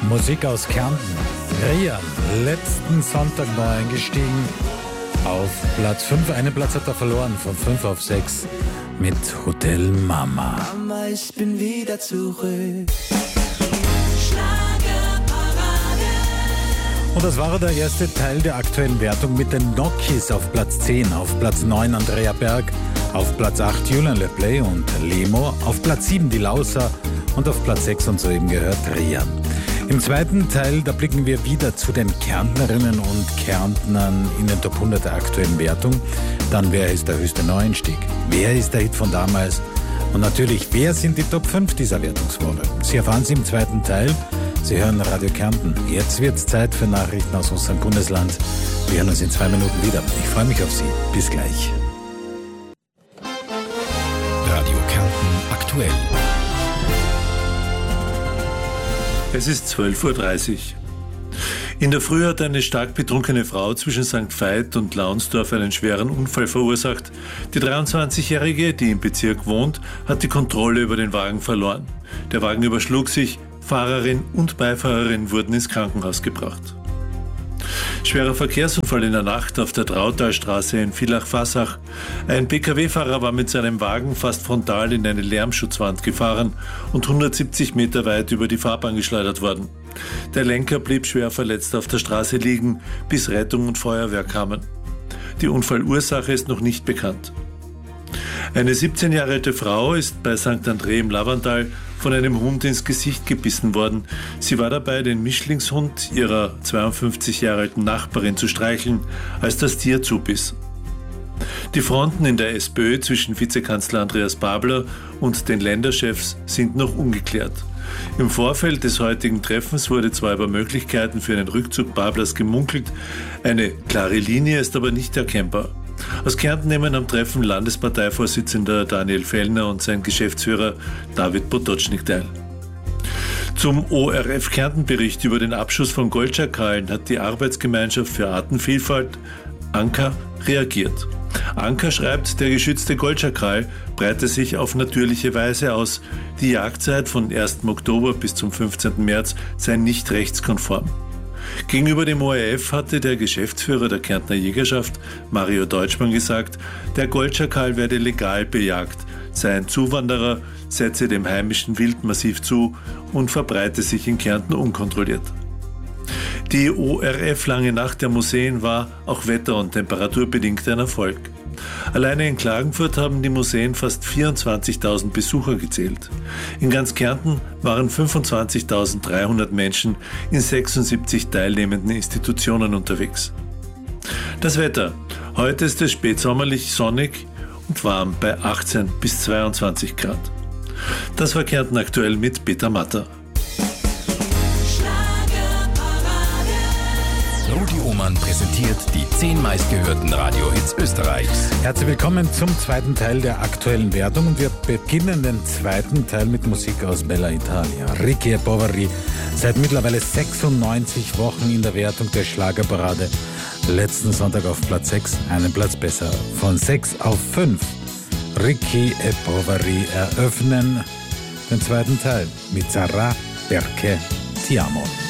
Musik aus Kärnten. Rian, letzten Sonntag neu eingestiegen. Auf Platz 5. Einen Platz hat er verloren, von 5 auf 6 mit Hotel Mama. Mama, ich bin wieder zurück. Und das war der erste Teil der aktuellen Wertung mit den Nokis auf Platz 10. Auf Platz 9 Andrea Berg, auf Platz 8 Julian LePlay und Lemo, auf Platz 7 die Lauser und auf Platz 6 und soeben gehört Rian. Im zweiten Teil, da blicken wir wieder zu den Kärntnerinnen und Kärntnern in den Top 100 der aktuellen Wertung. Dann, wer ist der höchste Neueinstieg? Wer ist der Hit von damals? Und natürlich, wer sind die Top 5 dieser Wertungswoche? Sie erfahren Sie im zweiten Teil. Sie hören Radio Kärnten. Jetzt wird's Zeit für Nachrichten aus unserem Bundesland. Wir hören uns in 2 Minuten wieder. Ich freue mich auf Sie. Bis gleich. Radio Kärnten aktuell. Es ist 12:30 Uhr. In der Früh hat eine stark betrunkene Frau zwischen St. Veit und Launsdorf einen schweren Unfall verursacht. Die 23-Jährige, die im Bezirk wohnt, hat die Kontrolle über den Wagen verloren. Der Wagen überschlug sich, Fahrerin und Beifahrerin wurden ins Krankenhaus gebracht. Schwerer Verkehrsunfall in der Nacht auf der Trautalstraße in Villach-Fassach. Ein Pkw-Fahrer war mit seinem Wagen fast frontal in eine Lärmschutzwand gefahren und 170 Meter weit über die Fahrbahn geschleudert worden. Der Lenker blieb schwer verletzt auf der Straße liegen, bis Rettung und Feuerwehr kamen. Die Unfallursache ist noch nicht bekannt. Eine 17 Jahre alte Frau ist bei St. André im Lavandal von einem Hund ins Gesicht gebissen worden. Sie war dabei, den Mischlingshund ihrer 52 Jahre alten Nachbarin zu streicheln, als das Tier zubiss. Die Fronten in der SPÖ zwischen Vizekanzler Andreas Babler und den Länderchefs sind noch ungeklärt. Im Vorfeld des heutigen Treffens wurde zwar über Möglichkeiten für einen Rückzug Bablers gemunkelt, eine klare Linie ist aber nicht erkennbar. Aus Kärnten nehmen am Treffen Landesparteivorsitzender Daniel Fellner und sein Geschäftsführer David Potocznik teil. Zum ORF Kärnten-Bericht über den Abschuss von Goldschakalen hat die Arbeitsgemeinschaft für Artenvielfalt, ANKA, reagiert. ANKA schreibt, der geschützte Goldschakal breite sich auf natürliche Weise aus. Die Jagdzeit von 1. Oktober bis zum 15. März sei nicht rechtskonform. Gegenüber dem ORF hatte der Geschäftsführer der Kärntner Jägerschaft, Mario Deutschmann, gesagt, der Goldschakal werde legal bejagt, sei ein Zuwanderer, setze dem heimischen Wild massiv zu und verbreite sich in Kärnten unkontrolliert. Die ORF Lange Nacht der Museen war auch wetter- und temperaturbedingt ein Erfolg. Alleine in Klagenfurt haben die Museen fast 24.000 Besucher gezählt. In ganz Kärnten waren 25.300 Menschen in 76 teilnehmenden Institutionen unterwegs. Das Wetter. Heute ist es spätsommerlich sonnig und warm bei 18 bis 22 Grad. Das war Kärnten aktuell mit Peter Matter. Rudi Ohmann präsentiert die 10 meistgehörten Radiohits Österreichs. Herzlich willkommen zum zweiten Teil der aktuellen Wertung und wir beginnen den zweiten Teil mit Musik aus Bella Italia. Ricky e Poveri, seit mittlerweile 96 Wochen in der Wertung der Schlagerparade. Letzten Sonntag auf Platz 6, einen Platz besser. Von 6 auf 5. Ricky e Poveri eröffnen den zweiten Teil mit Sarà perché ti amo.